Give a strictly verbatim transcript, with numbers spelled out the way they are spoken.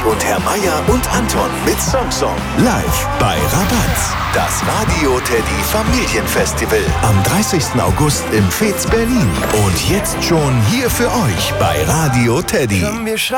und Herr Meier und Anton mit Song-Song. Live bei Rabatz. Das Radio Teddy Familienfestival am dreißigsten August im Fez Berlin. Und jetzt schon hier für euch bei Radio Teddy.